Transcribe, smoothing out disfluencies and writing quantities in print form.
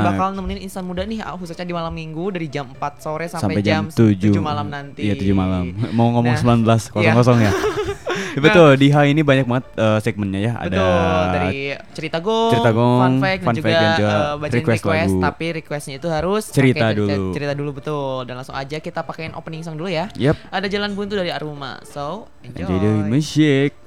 bakal nemenin Insan Muda nih khususnya di malam minggu dari jam 4 sore sampai jam jam 7 malam nanti. Iya 7 malam. Mau ngomong 19.00 iya. ya. Betul, di H ini banyak banget segmennya ya. Betul, ada dari cerita gong, fun fact dan juga bacain request lagu. tapi requestnya itu harus cerita dulu betul. Dan langsung aja kita pakein opening song dulu ya. Yep. Ada Jalan Buntu dari Aruma. So, enjoy the music.